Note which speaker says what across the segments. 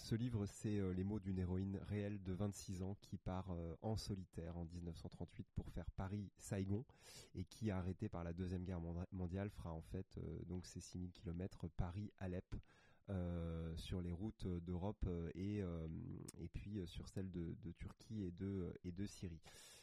Speaker 1: Ce livre, c'est les mots d'une héroïne réelle de 26 ans qui part en solitaire en 1938 pour faire Paris-Saigon et qui, arrêtée par la Deuxième Guerre mondiale, fera en fait donc ces 6000 km Paris-Alep sur les routes d'Europe et puis sur celles de Turquie et de Syrie.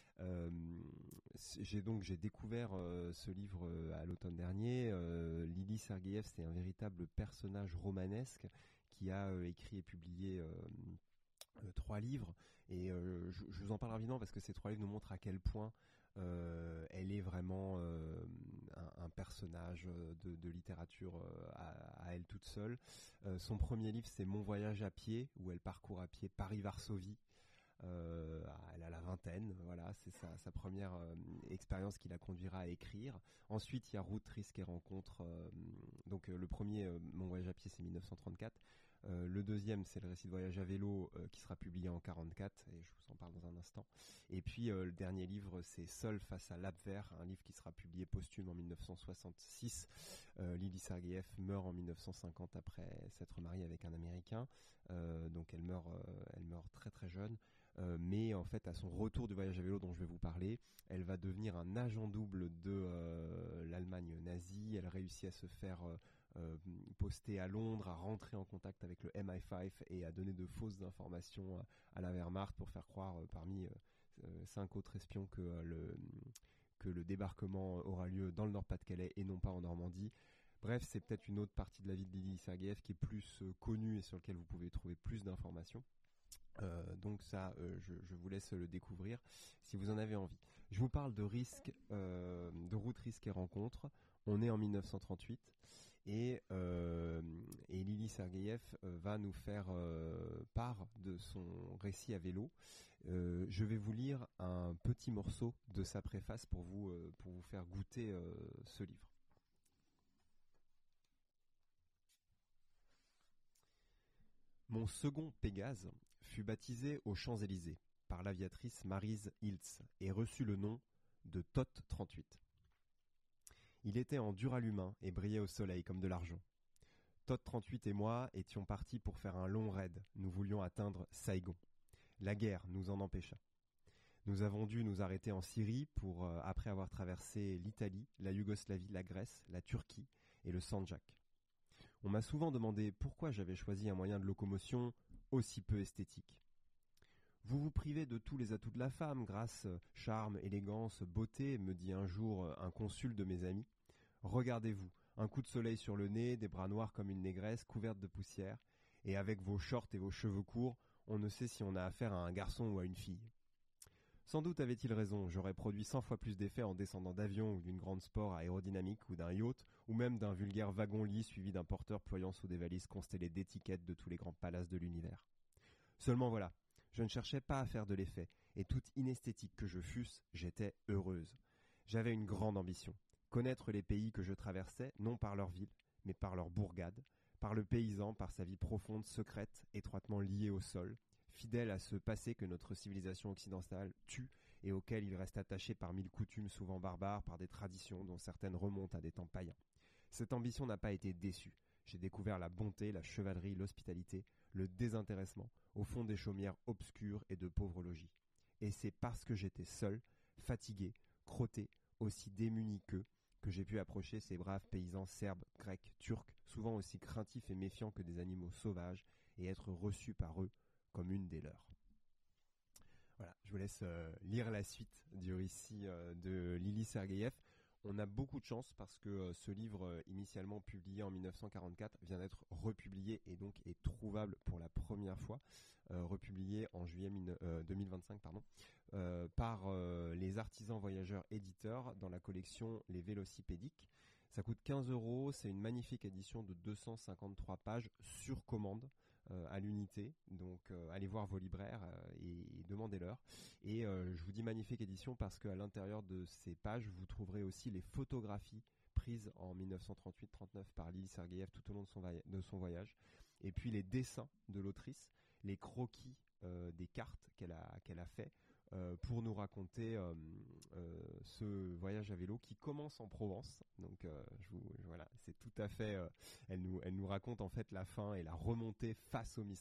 Speaker 1: J'ai découvert ce livre à l'automne dernier. Lili Sergeev, c'est un véritable personnage romanesque qui a écrit et publié 3 livres, et je vous en parle rapidement parce que ces 3 livres nous montrent à quel point elle est vraiment un personnage de littérature à elle toute seule. Son premier livre, c'est Mon voyage à pied, où elle parcourt à pied Paris-Varsovie. Elle a la vingtaine, voilà, c'est sa première expérience qui la conduira à écrire. Ensuite, il y a Route, risque et rencontre. Donc le premier, Mon voyage à pied, c'est 1934. Le deuxième, c'est le récit de voyage à vélo qui sera publié en 44, et je vous en parle dans un instant. Et puis le dernier livre, c'est Seul face à l'Abwehr, un livre qui sera publié posthume en 1966. Lili Sergeev meurt en 1950 après s'être mariée avec un Américain, donc elle meurt très très jeune. Mais en fait, à son retour du voyage à vélo dont je vais vous parler, elle va devenir un agent double de l'Allemagne nazie. Elle réussit à se faire poster à Londres, à rentrer en contact avec le MI5 et à donner de fausses informations à la Wehrmacht pour faire croire parmi 5 autres espions que le débarquement aura lieu dans le Nord-Pas-de-Calais et non pas en Normandie. Bref, c'est peut-être une autre partie de la vie de Lili Sergeev qui est plus connue et sur laquelle vous pouvez trouver plus d'informations. Donc ça, je vous laisse le découvrir si vous en avez envie. Je vous parle de risque, de route, risque et rencontre. On est en 1938 et Lili Sergeev va nous faire part de son récit à vélo. Je vais vous lire un petit morceau de sa préface pour vous faire goûter ce livre. Mon second Pégase fut baptisé aux Champs-Élysées par l'aviatrice Maryse Hiltz et reçut le nom de Tot 38. Il était en duralumin et brillait au soleil comme de l'argent. Tot 38 et moi étions partis pour faire un long raid. Nous voulions atteindre Saigon. La guerre nous en empêcha. Nous avons dû nous arrêter en Syrie pour, après avoir traversé l'Italie, la Yougoslavie, la Grèce, la Turquie et le Sandjak. On m'a souvent demandé pourquoi j'avais choisi un moyen de locomotion aussi peu esthétique. Vous vous privez de tous les atouts de la femme, grâce, charme, élégance, beauté, me dit un jour un consul de mes amis. Regardez-vous, un coup de soleil sur le nez, des bras noirs comme une négresse, couverte de poussière, et avec vos shorts et vos cheveux courts, on ne sait si on a affaire à un garçon ou à une fille. Sans doute avait-il raison, j'aurais produit 100 fois plus d'effets en descendant d'avion ou d'une grande sport aérodynamique ou d'un yacht, ou même d'un vulgaire wagon-lit suivi d'un porteur ployant sous des valises constellées d'étiquettes de tous les grands palaces de l'univers. Seulement voilà, je ne cherchais pas à faire de l'effet, et toute inesthétique que je fusse, j'étais heureuse. J'avais une grande ambition, connaître les pays que je traversais, non par leur ville, mais par leur bourgade, par le paysan, par sa vie profonde, secrète, étroitement liée au sol, fidèle à ce passé que notre civilisation occidentale tue et auquel il reste attaché par 1000 coutumes souvent barbares, par des traditions dont certaines remontent à des temps païens. Cette ambition n'a pas été déçue. J'ai découvert la bonté, la chevalerie, l'hospitalité, le désintéressement, au fond des chaumières obscures et de pauvres logis. Et c'est parce que j'étais seul, fatigué, crotté, aussi démuni qu'eux, que j'ai pu approcher ces braves paysans serbes, grecs, turcs, souvent aussi craintifs et méfiants que des animaux sauvages, et être reçu par eux comme une des leurs. Voilà, je vous laisse lire la suite du récit de Lili Sergeev. On a beaucoup de chance parce que ce livre, initialement publié en 1944, vient d'être republié et donc est trouvable pour la première fois, republié en juillet 2025, par les Artisans Voyageurs Éditeurs dans la collection Les Vélocipédiques. Ça coûte 15 €, c'est une magnifique édition de 253 pages sur commande à l'unité, donc allez voir vos libraires et demandez-leur. Et je vous dis magnifique édition parce qu'à l'intérieur de ces pages, vous trouverez aussi les photographies prises en 1938-39 par Lili Sergeev tout au long de son voyage, et puis les dessins de l'autrice, les croquis des cartes qu'elle a fait pour nous raconter ce voyage à vélo qui commence en Provence. Donc voilà, c'est tout à fait. Elle nous raconte en fait la fin et la remontée face au